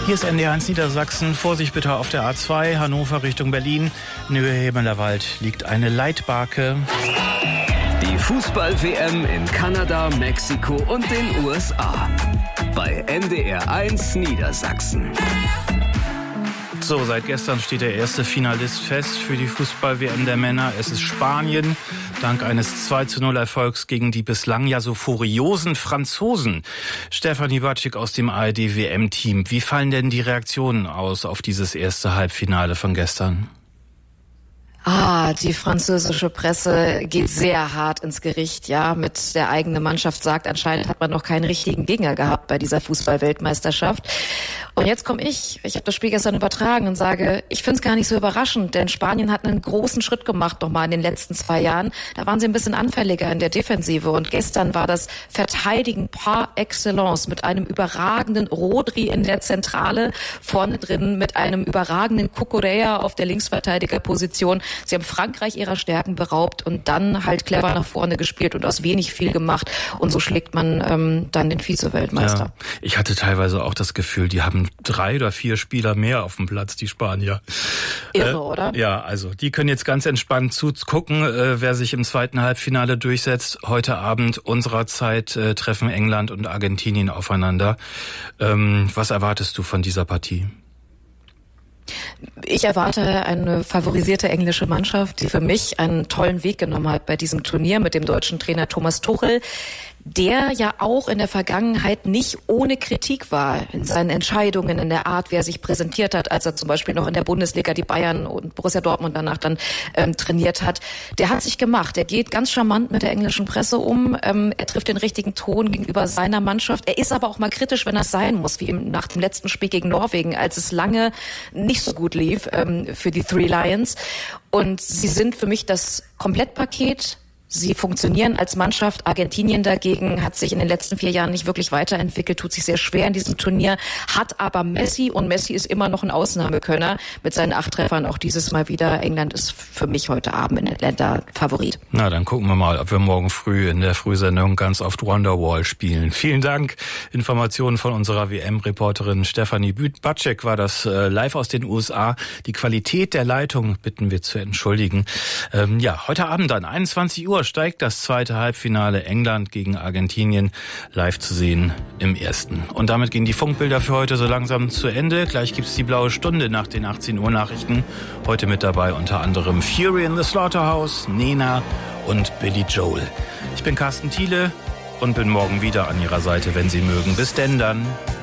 Hier ist NDR 1 Niedersachsen. Vorsicht bitte auf der A2 Hannover Richtung Berlin. In Höhe Hebelerwald liegt eine Leitbarke. Die Fußball-WM in Kanada, Mexiko und den USA. Bei NDR 1 Niedersachsen. So, seit gestern steht der erste Finalist fest für die Fußball-WM der Männer. Es ist Spanien, dank eines 2:0 Erfolgs gegen die bislang ja so furiosen Franzosen. Stefanie Batschik aus dem ARD-WM-Team. Wie fallen denn die Reaktionen aus auf dieses erste Halbfinale von gestern? Die französische Presse geht sehr hart ins Gericht, ja, mit der eigenen Mannschaft sagt, anscheinend hat man noch keinen richtigen Gegner gehabt bei dieser Fußball-Weltmeisterschaft. Und jetzt komme ich habe das Spiel gestern übertragen und sage, ich finde es gar nicht so überraschend, denn Spanien hat einen großen Schritt gemacht nochmal in den letzten 2 Jahren. Da waren sie ein bisschen anfälliger in der Defensive und gestern war das Verteidigen par excellence mit einem überragenden Rodri in der Zentrale, vorne drin mit einem überragenden Cucurella auf der Linksverteidigerposition. Sie haben Frankreich ihrer Stärken beraubt und dann halt clever nach vorne gespielt und aus wenig viel gemacht. Und so schlägt man dann den Vize-Weltmeister. Ja, ich hatte teilweise auch das Gefühl, die haben 3 oder 4 Spieler mehr auf dem Platz, die Spanier. Irre, oder? Ja, also die können jetzt ganz entspannt zugucken, wer sich im zweiten Halbfinale durchsetzt. Heute Abend unserer Zeit treffen England und Argentinien aufeinander. Was erwartest du von dieser Partie? Ich erwarte eine favorisierte englische Mannschaft, die für mich einen tollen Weg genommen hat bei diesem Turnier mit dem deutschen Trainer Thomas Tuchel, der ja auch in der Vergangenheit nicht ohne Kritik war in seinen Entscheidungen, in der Art, wie er sich präsentiert hat, als er zum Beispiel noch in der Bundesliga die Bayern und Borussia Dortmund danach dann trainiert hat. Der hat sich gemacht. Er geht ganz charmant mit der englischen Presse um. Er trifft den richtigen Ton gegenüber seiner Mannschaft. Er ist aber auch mal kritisch, wenn das sein muss, wie nach dem letzten Spiel gegen Norwegen, als es lange nicht so gut lief für die Three Lions. Und sie sind für mich das Komplettpaket. Sie funktionieren als Mannschaft. Argentinien dagegen hat sich in den letzten 4 Jahren nicht wirklich weiterentwickelt, tut sich sehr schwer in diesem Turnier, hat aber Messi und Messi ist immer noch ein Ausnahmekönner mit seinen 8 Treffern auch dieses Mal wieder. England ist für mich heute Abend in Atlanta Favorit. Na, dann gucken wir mal, ob wir morgen früh in der Frühsendung ganz oft Wonderwall spielen. Vielen Dank. Informationen von unserer WM-Reporterin Stefanie Batschik war das live aus den USA. Die Qualität der Leitung bitten wir zu entschuldigen. Heute Abend dann 21 Uhr steigt das zweite Halbfinale England gegen Argentinien live zu sehen im ersten. Und damit gehen die Funkbilder für heute so langsam zu Ende. Gleich gibt's die blaue Stunde nach den 18 Uhr Nachrichten. Heute mit dabei unter anderem Fury in the Slaughterhouse, Nena und Billy Joel. Ich bin Carsten Thiele und bin morgen wieder an Ihrer Seite, wenn Sie mögen. Bis denn dann.